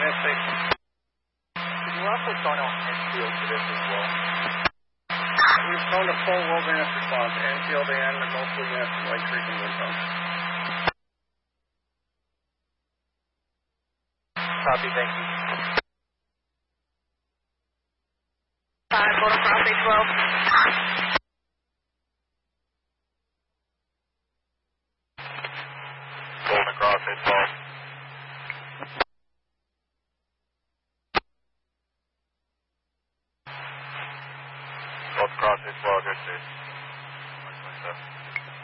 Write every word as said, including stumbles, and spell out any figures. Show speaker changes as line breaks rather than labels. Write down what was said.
next station.
Could you also phone out Enfield for this as well?
We've phoned a full wilderness response, Enfield and multiple units from Lake Creek and Woodtown.
Copy, thank you.
Five, going across eight twelve.
Going across eight twelve. Going across eight twelve, good, sir.